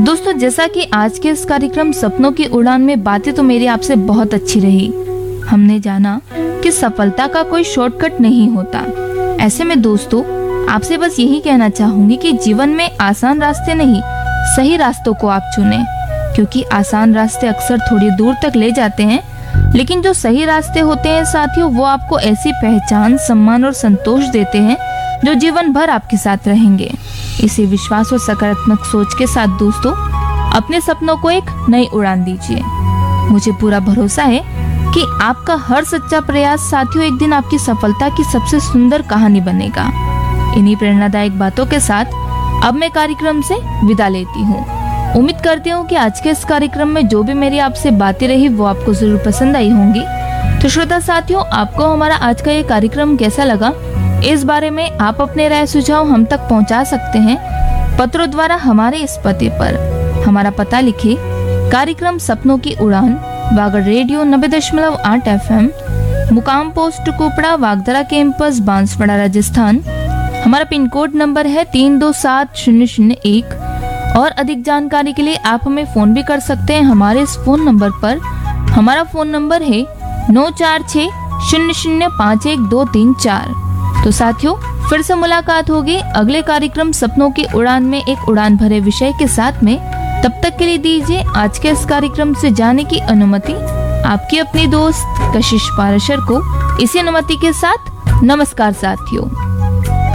दोस्तों, जैसा कि आज के इस कार्यक्रम सपनों की उड़ान में बातें तो मेरी आपसे बहुत अच्छी रही। हमने जाना कि सफलता का कोई शॉर्टकट नहीं होता। ऐसे में दोस्तों, आपसे बस यही कहना चाहूंगी कि जीवन में आसान रास्ते नहीं, सही रास्तों को आप चुनें, क्योंकि आसान रास्ते अक्सर थोड़ी दूर तक ले जाते हैं, लेकिन जो सही रास्ते होते हैं साथियों, वो आपको ऐसी पहचान, सम्मान और संतोष देते हैं जो जीवन भर आपके साथ रहेंगे। इसी विश्वास और सकारात्मक सोच के साथ दोस्तों, अपने सपनों को एक नई उड़ान दीजिए। मुझे पूरा भरोसा है कि आपका हर सच्चा प्रयास साथियों एक दिन आपकी सफलता की सबसे सुंदर कहानी बनेगा। इन्हीं प्रेरणादायक बातों के साथ अब मैं कार्यक्रम से विदा लेती हूँ। उम्मीद करती हूँ कि आज के इस कार्यक्रम में जो भी मेरी आपसे बातें रही वो आपको जरूर पसंद आई होंगी। तो श्रोता साथियों, आपको हमारा आज का ये कार्यक्रम कैसा लगा, इस बारे में आप अपने राय सुझाव हम तक पहुंचा सकते हैं पत्रों द्वारा हमारे इस पते पर। हमारा पता लिखिए, कार्यक्रम सपनों की उड़ान, वागड़ रेडियो 90.8 FM, मुकाम पोस्ट कुपड़ा, वागदरा कैंपस, बांसवाड़ा, राजस्थान। हमारा पिन कोड नंबर है 327001। और अधिक जानकारी के लिए आप हमें फोन भी कर सकते हैं हमारे इस फोन नंबर पर। हमारा फोन नंबर है 9460051234। तो साथियों, फिर से मुलाकात होगी अगले कार्यक्रम सपनों की उड़ान में एक उड़ान भरे विषय के साथ में। तब तक के लिए दीजिए आज के इस कार्यक्रम से जाने की अनुमति आपकी अपनी दोस्त कशिश पाराशर को। इसी अनुमति के साथ नमस्कार साथियों।